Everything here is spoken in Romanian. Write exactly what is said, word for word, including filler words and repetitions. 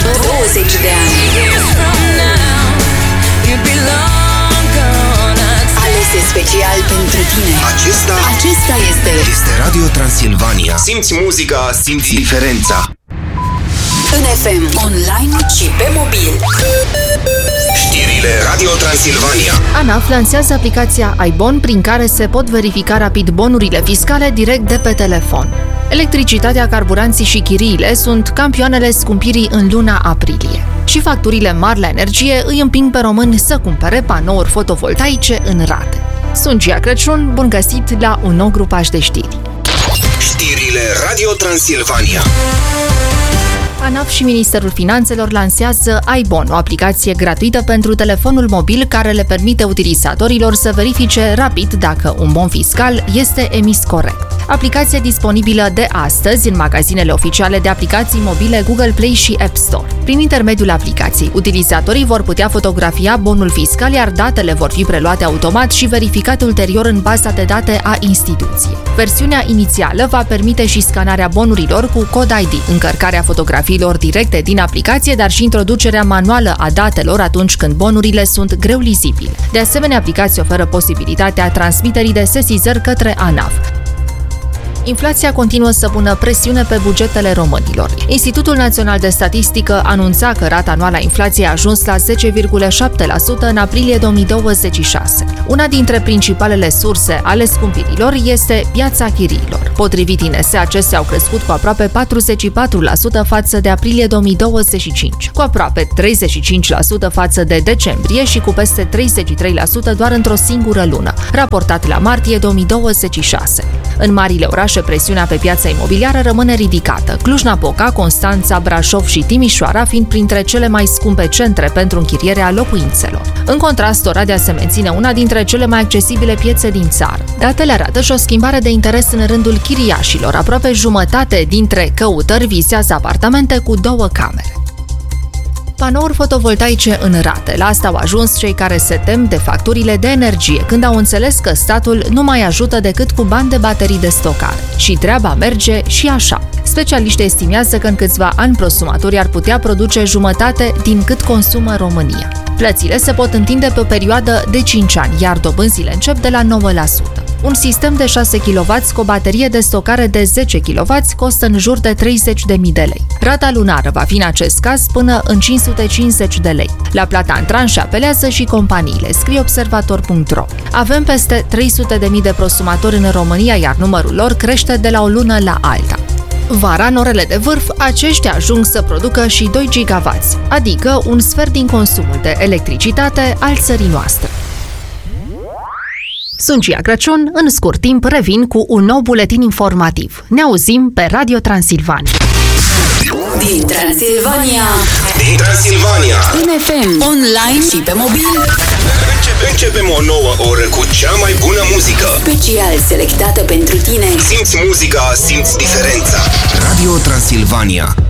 douăzeci de ani. Alese special pentru tine. Acesta, Acesta este este Radio Transilvania. Simți muzica, simți diferența. în F M, online și pe mobil. Știrile Radio Transilvania. ANAF lansează aplicația iBon, prin care se pot verifica rapid bonurile fiscale direct de pe telefon. Electricitatea, carburanții și chiriile sunt campioanele scumpirii în luna aprilie. Și facturile mari la energie îi împing pe români să cumpere panouri fotovoltaice în rate. Sunt Gia Crăciun, bun găsit la un nou grupaj de știri. Știrile Radio Transilvania. ANAF și Ministerul Finanțelor lansează iBon, o aplicație gratuită pentru telefonul mobil care le permite utilizatorilor să verifice rapid dacă un bon fiscal este emis corect. Aplicația disponibilă de astăzi în magazinele oficiale de aplicații mobile Google Play și App Store. Prin intermediul aplicației, utilizatorii vor putea fotografia bonul fiscal, iar datele vor fi preluate automat și verificate ulterior în baza de date a instituției. Versiunea inițială va permite și scanarea bonurilor cu cod I D, încărcarea fotografiilor directe din aplicație, dar și introducerea manuală a datelor atunci când bonurile sunt greu lizibile. De asemenea, aplicația oferă posibilitatea transmiterii de sesizări către ANAF. Inflația continuă să pună presiune pe bugetele românilor. Institutul Național de Statistică anunța că rata anuală a inflației a ajuns la zece virgulă șapte la sută în aprilie două mii douăzeci și șase. Una dintre principalele surse ale scumpirilor este piața chiriilor. Potrivit I N S, acestea au crescut cu aproape patruzeci și patru la sută față de aprilie două mii douăzeci și cinci, cu aproape treizeci și cinci la sută față de decembrie și cu peste treizeci și trei la sută doar într-o singură lună, raportat la martie două mii douăzeci și șase. În marile orașe, presiunea pe piața imobiliară rămâne ridicată. Cluj-Napoca, Constanța, Brașov și Timișoara fiind printre cele mai scumpe centre pentru închirierea locuințelor. În contrast, Oradea se menține una dintre cele mai accesibile piețe din țară. Datele arată și o schimbare de interes în rândul chiriașilor. Aproape jumătate dintre căutări vizează apartamente cu două camere. Panouri fotovoltaice în rate. La asta au ajuns cei care se tem de facturile de energie, când au înțeles că statul nu mai ajută decât cu bani de baterii de stocare. Și treaba merge și așa. Specialiștii estimează că în câțiva ani prosumatorii ar putea produce jumătate din cât consumă România. Plățile se pot întinde pe o perioadă de cinci ani, iar dobânzile încep de la nouă la sută. Un sistem de șase kilowați cu o baterie de stocare de zece kilowați costă în jur de treizeci de mii de lei. Rata lunară va fi în acest caz până în cinci sute cincizeci de lei. La plata în tranșe apelează și companiile, scrie observator punct ro. Avem peste trei sute de mii de prosumatori în România, iar numărul lor crește de la o lună la alta. Vara, în orele de vârf, aceștia ajung să producă și doi gigawați, adică un sfert din consumul de electricitate al țării noastre. Sunt Gia Crăciun, în scurt timp revin cu un nou buletin informativ. Ne auzim pe Radio Transilvania. Din Transilvania, Din Transilvania. în F M, online și pe mobil. Începe, începem o nouă oră cu cea mai bună muzică. Special selectată pentru tine. Simți muzica, simți diferența. Radio Transilvania.